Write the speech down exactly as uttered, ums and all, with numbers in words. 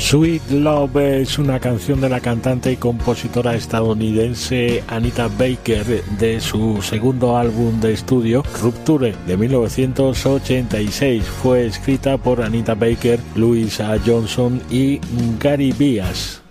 Sweet Love es una canción de la cantante y compositora estadounidense Anita Baker de su segundo álbum de estudio Rupture de mil novecientos ochenta y seis. Fue escrita por Anita Baker, Louis A. Johnson y Gary Bias.